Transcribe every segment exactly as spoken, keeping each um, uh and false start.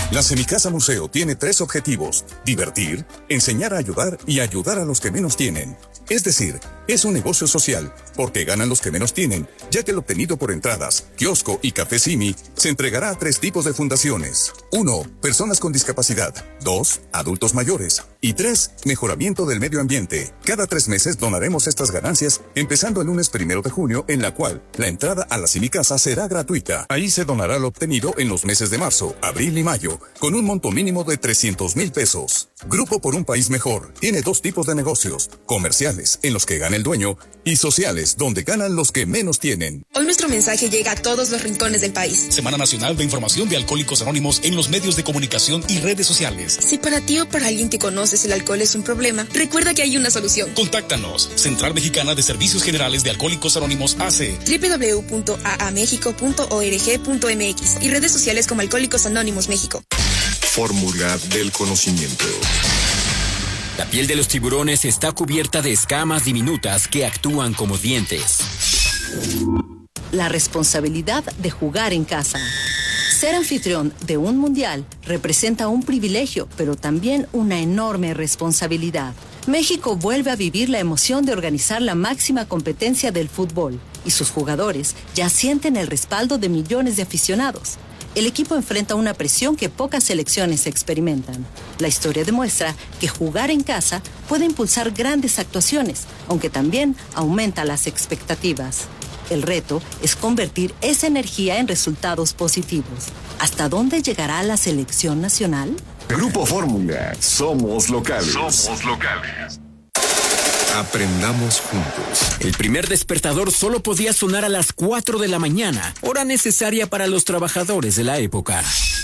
La Semicasa Museo tiene tres objetivos: divertir, enseñar a ayudar y ayudar a los que menos tienen. Es decir, es un negocio social, porque ganan los que menos tienen, ya que el obtenido por entradas, kiosco y café Simi se entregará a tres tipos de fundaciones. Uno, personas con discapacidad. Dos, adultos mayores. Y tres, mejoramiento del medio ambiente. Cada tres meses donaremos estas ganancias, empezando el lunes primero de junio, en la cual la entrada a la Semicasa será gratuita. Ahí se donará lo obtenido en los meses de marzo, abril y mayo, con un monto mínimo de trescientos mil pesos. Grupo por un País Mejor tiene dos tipos de negocios: comerciales, en los que gana el dueño, y sociales, donde ganan los que menos tienen. Hoy nuestro mensaje llega a todos los rincones del país. Semana Nacional de Información de Alcohólicos Anónimos en los medios de comunicación y redes sociales. Si para ti o para alguien que conoces el alcohol es un problema, recuerda que hay una solución. Contáctanos. Central Mexicana de Servicios Generales de Alcohólicos Anónimos A C. doble u doble u doble u punto a a mexico punto org punto m x y redes sociales como Alcohólicos Anónimos México. Fórmula del conocimiento. La piel de los tiburones está cubierta de escamas diminutas que actúan como dientes. La responsabilidad de jugar en casa. Ser anfitrión de un mundial representa un privilegio, pero también una enorme responsabilidad. México vuelve a vivir la emoción de organizar la máxima competencia del fútbol, y sus jugadores ya sienten el respaldo de millones de aficionados. El equipo enfrenta una presión que pocas selecciones experimentan. La historia demuestra que jugar en casa puede impulsar grandes actuaciones, aunque también aumenta las expectativas. El reto es convertir esa energía en resultados positivos. ¿Hasta dónde llegará la selección nacional? Grupo Fórmula. Somos locales. Somos locales. Aprendamos juntos. El primer despertador solo podía sonar a las cuatro de la mañana, hora necesaria para los trabajadores de la época.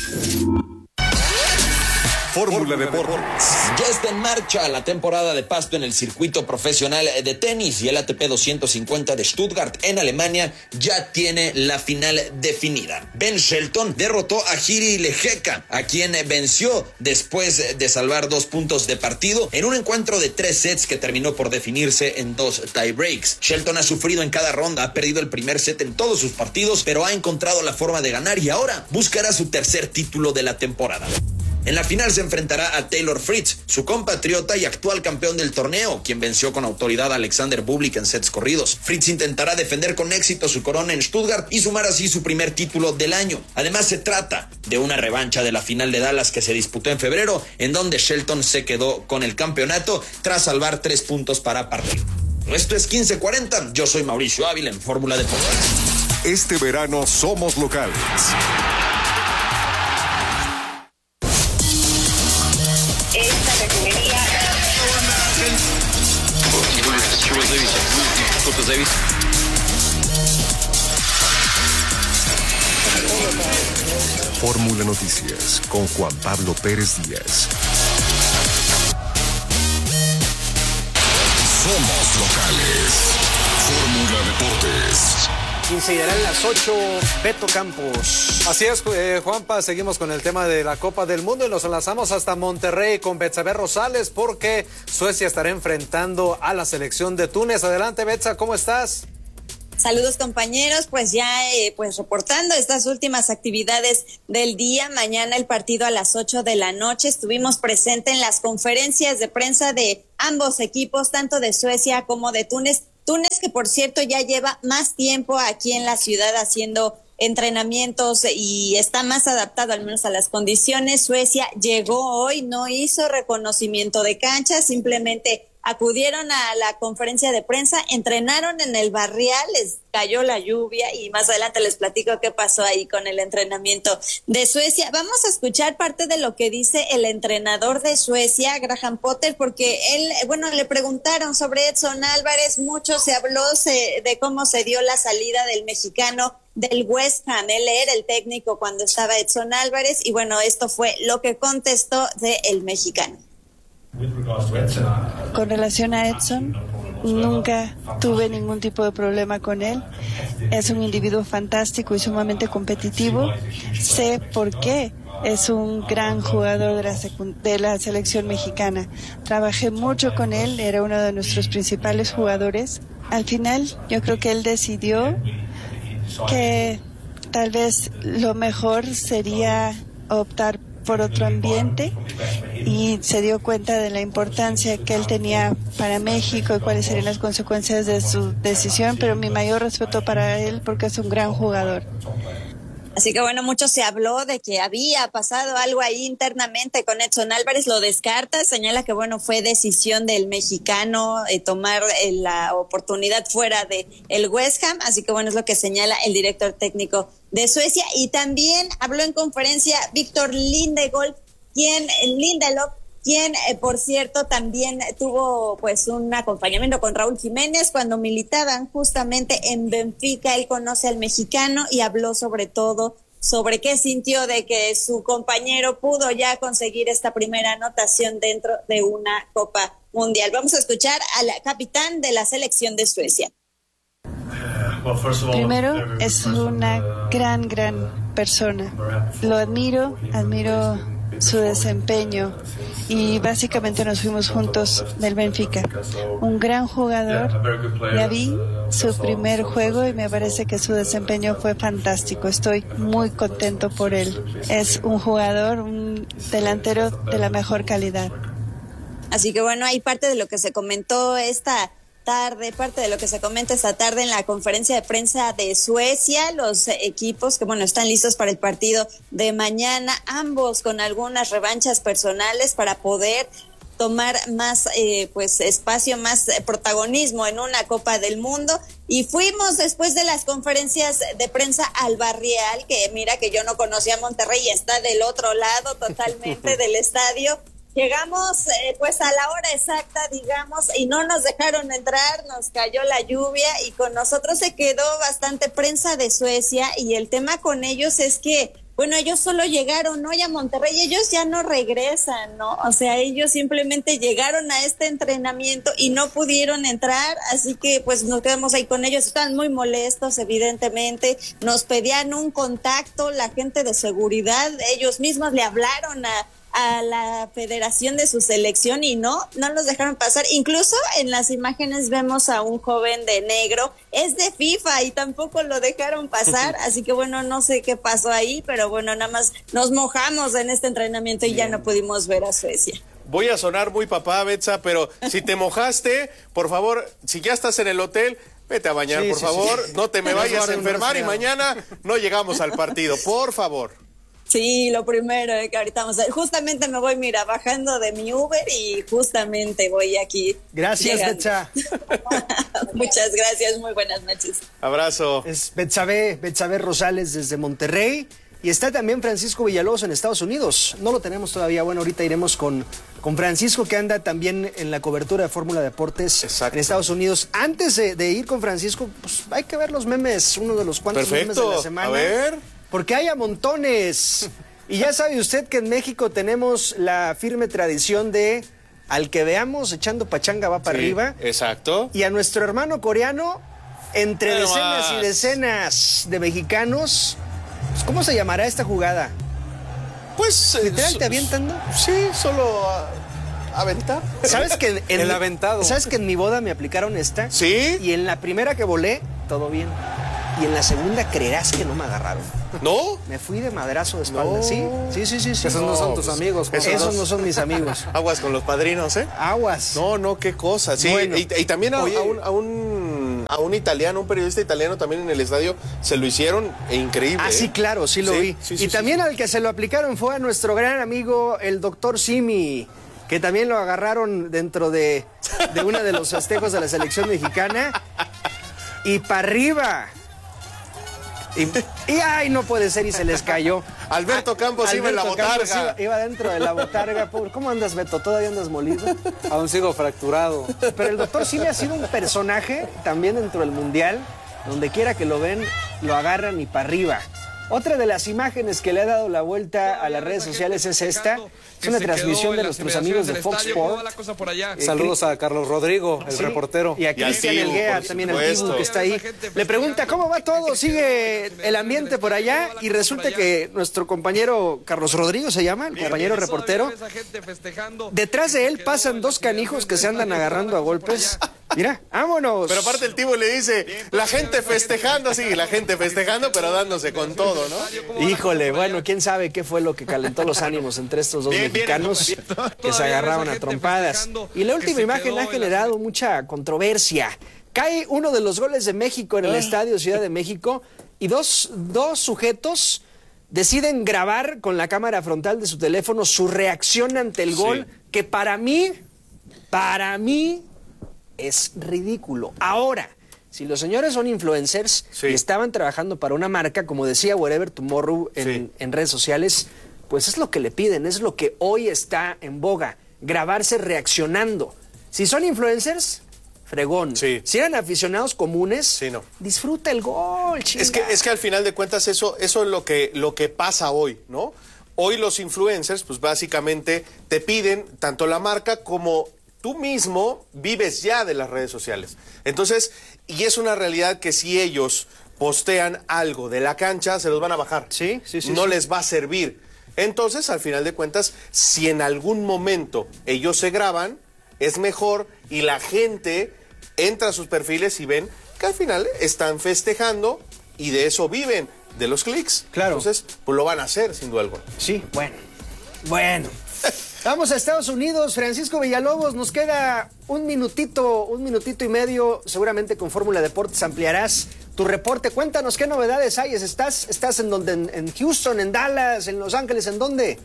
Fórmula Deportes. Ya está en marcha la temporada de pasto en el circuito profesional de tenis, y el A T P doscientos cincuenta de Stuttgart en Alemania ya tiene la final definida. Ben Shelton derrotó a Jiri Lehecka, a quien venció después de salvar dos puntos de partido en un encuentro de tres sets que terminó por definirse en dos tiebreaks. Shelton ha sufrido en cada ronda, ha perdido el primer set en todos sus partidos, pero ha encontrado la forma de ganar y ahora buscará su tercer título de la temporada. En la final se enfrentará a Taylor Fritz, su compatriota y actual campeón del torneo, quien venció con autoridad a Alexander Bublik en sets corridos. Fritz intentará defender con éxito su corona en Stuttgart y sumar así su primer título del año. Además, se trata de una revancha de la final de Dallas que se disputó en febrero, en donde Shelton se quedó con el campeonato tras salvar tres puntos para partir. Esto es quince cuarenta, yo soy Mauricio Ávila en Fórmula Deportes. Este verano somos locales. Esta refinería. Fórmula Noticias con Juan Pablo Pérez Díaz. Somos locales. Fórmula Deportes. quince y darán las ocho, Beto Campos. Así es, eh, Juanpa, seguimos con el tema de la Copa del Mundo y nos enlazamos hasta Monterrey con Betsabe Rosales porque Suecia estará enfrentando a la selección de Túnez. Adelante, Betsa, ¿cómo estás? Saludos, compañeros, pues ya eh, pues reportando estas últimas actividades del día. Mañana el partido a las ocho de la noche. Estuvimos presentes en las conferencias de prensa de ambos equipos, tanto de Suecia como de Túnez. Túnez, que por cierto ya lleva más tiempo aquí en la ciudad haciendo entrenamientos y está más adaptado al menos a las condiciones. Suecia llegó hoy, no hizo reconocimiento de cancha, simplemente acudieron a la conferencia de prensa, entrenaron en el barrial, les cayó la lluvia y más adelante les platico qué pasó ahí con el entrenamiento de Suecia. Vamos a escuchar parte de lo que dice el entrenador de Suecia, Graham Potter, porque él, bueno, le preguntaron sobre Edson Álvarez, mucho se habló se, de cómo se dio la salida del mexicano del West Ham. Él era el técnico cuando estaba Edson Álvarez y bueno, esto fue lo que contestó de el mexicano. Con relación a Edson, nunca tuve ningún tipo de problema con él. Es un individuo fantástico y sumamente competitivo. Sé por qué es un gran jugador de la, secu- de la selección mexicana. Trabajé mucho con él, era uno de nuestros principales jugadores. Al final, yo creo que él decidió que tal vez lo mejor sería optar por otro ambiente y se dio cuenta de la importancia que él tenía para México y cuáles serían las consecuencias de su decisión, pero mi mayor respeto para él porque es un gran jugador. Así que bueno, mucho se habló de que había pasado algo ahí internamente con Edson Álvarez, lo descarta, señala que bueno, fue decisión del mexicano eh, tomar eh, la oportunidad fuera de el West Ham, así que bueno, es lo que señala el director técnico de Suecia. Y también habló en conferencia Víctor Lindelof, quien, Lindelof, quien, eh, por cierto, también tuvo pues un acompañamiento con Raúl Jiménez cuando militaban justamente en Benfica. Él conoce al mexicano y habló sobre todo sobre qué sintió de que su compañero pudo ya conseguir esta primera anotación dentro de una Copa Mundial. Vamos a escuchar al capitán de la selección de Suecia. Primero, es una gran, gran persona. Lo admiro, admiro su desempeño y básicamente nos fuimos juntos del Benfica. Un gran jugador, ya vi su primer juego y me parece que su desempeño fue fantástico. Estoy muy contento por él. Es un jugador, un delantero de la mejor calidad. Así que bueno, hay parte de lo que se comentó esta tarde, parte de lo que se comenta esta tarde en la conferencia de prensa de Suecia, los equipos que bueno están listos para el partido de mañana, ambos con algunas revanchas personales para poder tomar más eh, pues espacio, más eh, protagonismo en una Copa del Mundo. Y fuimos después de las conferencias de prensa al Barrial, que mira que yo no conocía Monterrey, está del otro lado totalmente del estadio. Llegamos eh, pues a la hora exacta, digamos, y no nos dejaron entrar, nos cayó la lluvia y con nosotros se quedó bastante prensa de Suecia y el tema con ellos es que, bueno, ellos solo llegaron hoy a Monterrey, ellos ya no regresan, ¿no? O sea, ellos simplemente llegaron a este entrenamiento y no pudieron entrar, así que pues nos quedamos ahí con ellos, estaban muy molestos evidentemente, nos pedían un contacto, la gente de seguridad, ellos mismos le hablaron a a la federación de su selección y no, no los dejaron pasar. Incluso en las imágenes vemos a un joven de negro, es de FIFA y tampoco lo dejaron pasar, así que bueno, no sé qué pasó ahí, pero bueno, nada más nos mojamos en este entrenamiento y Bien. ya no pudimos ver a Suecia. Voy a sonar muy papá, Betsa, pero si te mojaste, por favor, si ya estás en el hotel, vete a bañar, sí, por sí, favor, sí. no te me vayas a enfermar y mañana no llegamos al partido, por favor. Sí, lo primero eh, que ahorita vamos a... Justamente me voy, mira, bajando de mi Uber y justamente voy aquí. Gracias, Betsa. Muchas gracias, muy buenas noches. Abrazo. Es Betsabe, Betsabe Rosales desde Monterrey y está también Francisco Villalobos en Estados Unidos. No lo tenemos todavía, bueno, ahorita iremos con, con Francisco que anda también en la cobertura de Fórmula Deportes Exacto. en Estados Unidos. Antes de, de ir con Francisco, pues hay que ver los memes, uno de los cuantos Perfecto. memes de la semana. A ver... Porque hay a montones. Y ya sabe usted que en México tenemos la firme tradición de al que veamos echando pachanga va para sí, arriba. Exacto. Y a nuestro hermano coreano, entre Pero decenas más. y decenas de mexicanos, pues, ¿cómo se llamará esta jugada? Pues... ¿Literal so, te avientan? ¿No? Sí, solo... Uh, aventar. ¿Sabes que en, El aventado. ¿Sabes que en mi boda me aplicaron esta? Sí. Y en la primera que volé, todo bien. Y en la segunda creerás que no me agarraron. ¿No? Me fui de madrazo de espalda. No. Sí, sí, sí, sí. sí. Esos no, no son tus amigos. Esos, esos no son mis amigos. Aguas con los padrinos, ¿eh? Aguas. No, no, qué cosa. Sí, bueno. y, y también a, a, un, a, un, a un italiano, un periodista italiano también en el estadio, se lo hicieron e increíble. Ah, ¿eh? sí, claro, sí lo sí, vi. Sí, sí, y sí, también sí. al que se lo aplicaron fue a nuestro gran amigo, el doctor Simi, que también lo agarraron dentro de, de uno de los festejos de la selección mexicana. Y para arriba... Y, y ay, no puede ser, y se les cayó. Alberto Campos Alberto iba en la botarga. Iba, iba dentro de la botarga. ¿Cómo andas, Beto? ¿Todavía andas molido? Aún sigo fracturado. Pero el doctor sí me ha sido un personaje también dentro del Mundial. Donde quiera que lo ven, lo agarran y para arriba. Otra de las imágenes que le ha dado la vuelta a las redes sociales es esta. Es una transmisión de nuestros amigos de Fox Sports. Saludos a Carlos Rodrigo, el sí, reportero. Y a Cristian Elguea, también el Dibu, que está ahí. Le pregunta cómo va todo, sigue el ambiente por allá. Y resulta que nuestro compañero Carlos Rodrigo se llama, el compañero reportero. Detrás de él pasan dos canijos que se andan agarrando a golpes. Mira, vámonos. Pero aparte el tipo le dice, la gente festejando, sí, la gente festejando, pero dándose con todo, ¿no? Híjole, bueno, quién sabe qué fue lo que calentó los ánimos entre estos dos bien, mexicanos bien, bien. que se agarraban a trompadas. Y la última imagen ha generado mucha controversia. Cae uno de los goles de México en el estadio Ciudad de México y dos, dos sujetos deciden grabar con la cámara frontal de su teléfono su reacción ante el gol, sí. que para mí, para mí... es ridículo. Ahora, si los señores son influencers sí. y estaban trabajando para una marca, como decía Wherever Tomorrow en, sí. en redes sociales, pues es lo que le piden, es lo que hoy está en boga, grabarse reaccionando. Si son influencers, fregón. Sí. Si eran aficionados comunes, sí, no. disfruta el gol, chinga. Es que, es que al final de cuentas eso, eso es lo que, lo que pasa hoy, ¿no? Hoy los influencers, pues básicamente te piden, tanto la marca como... tú mismo vives ya de las redes sociales. Entonces, y es una realidad que si ellos postean algo de la cancha, se los van a bajar. Sí, sí, sí. No sí. les va a servir. Entonces, al final de cuentas, si en algún momento ellos se graban, es mejor y la gente entra a sus perfiles y ven que al final están festejando y de eso viven, de los clics. Claro. Entonces, pues lo van a hacer, sin duda alguna. Sí, bueno. Bueno. Vamos a Estados Unidos, Francisco Villalobos, nos queda un minutito, un minutito y medio, seguramente con Fórmula Deportes ampliarás tu reporte. Cuéntanos qué novedades hay, ¿estás, estás en donde? En, en Houston, en Dallas, en Los Ángeles, ¿en dónde?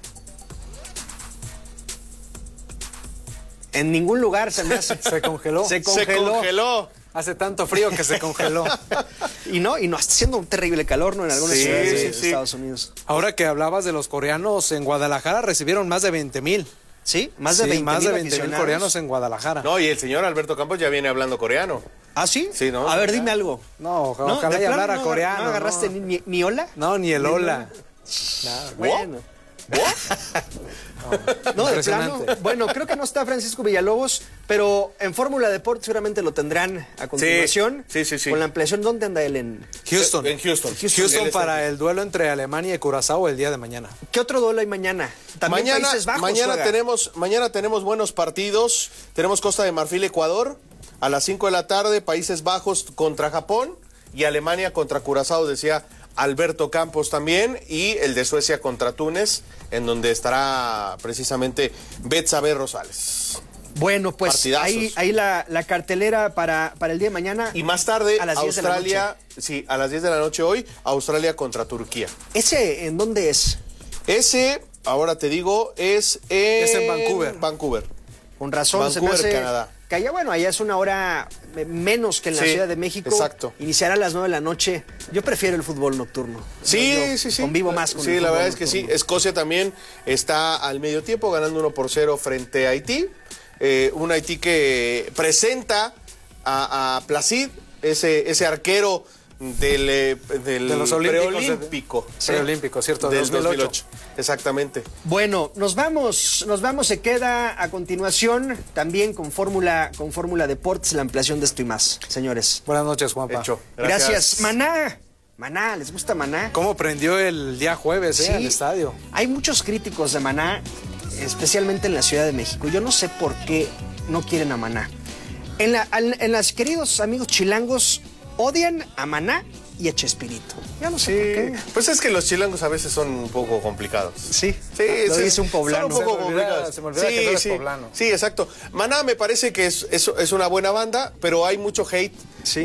En ningún lugar se me hace. Se congeló. Se congeló. Se congeló. Hace tanto frío que se congeló. y no, y no, está haciendo un terrible calor, ¿no? En algunas sí, ciudades de, sí, de sí. Estados Unidos. Ahora que hablabas de los coreanos, en Guadalajara recibieron más de veinte mil. ¿Sí? Más de sí, veinte más de veinte mil coreanos en Guadalajara. No, y el señor Alberto Campos ya viene hablando coreano. ¿Ah, sí? Sí, no. A ver, dime algo. No, ojalá y hablara no, coreano. ¿No agarraste no. Ni, ni hola? No, ni el hola. Nada, bueno. No, de plano. Bueno, creo que no está Francisco Villalobos, pero en Fórmula Deportes seguramente lo tendrán a continuación. Sí, sí, sí. Con la ampliación, ¿dónde anda él? En Houston. En Houston. Houston, Houston para el duelo entre Alemania y Curazao el día de mañana. ¿Qué otro duelo hay mañana? También mañana, Países Bajos mañana juega. tenemos, mañana tenemos buenos partidos. Tenemos Costa de Marfil, Ecuador, a las cinco de la tarde, Países Bajos contra Japón y Alemania contra Curazao, decía Alberto Campos también, y el de Suecia contra Túnez, en donde estará precisamente Betsabe Rosales. Bueno, pues ahí, ahí la, la cartelera para, para el día de mañana. Y más tarde, a las diez Australia, de la noche. Sí, a las diez de la noche hoy, Australia contra Turquía. ¿Ese en dónde es? Ese, ahora te digo, es en, es en Vancouver. Vancouver. Con razón, Vancouver, se me hace Canadá. Que allá, bueno, allá es una hora menos que en la sí, Ciudad de México. Exacto. Iniciará a las nueve de la noche. Yo prefiero el fútbol nocturno. Sí, Yo sí, sí. Convivo más con sí, el Sí, la fútbol verdad es que nocturno. sí. Escocia también está al medio tiempo ganando uno por cero frente a Haití. Eh, un Haití que presenta a, a Placid, ese, ese arquero del, eh, del de los olímpicos, preolímpico. Sí. Preolímpico, cierto, del dos mil ocho. dos mil ocho. Exactamente. Bueno, nos vamos, nos vamos, se queda a continuación también con Fórmula con Fórmula Deportes, la ampliación de esto y más, señores. Buenas noches, Juanpa. Hecho. Gracias. Gracias. Maná. Maná, ¿les gusta Maná? ¿Cómo prendió el día jueves, eh, Sí. al estadio? Hay muchos críticos de Maná, especialmente en la Ciudad de México. Yo no sé por qué no quieren a Maná. En, la, en las queridos amigos chilangos odian a Maná y a Chespirito. Ya no sé Sí, por qué. pues es que los chilangos a veces son un poco complicados. Sí, sí lo sí, dice un poblano. Son un poco Se me olvida- complicados. se me olvida que tú eres sí, poblano. Sí, exacto. Maná me parece que es, es, es una buena banda, pero hay mucho hate. Sí.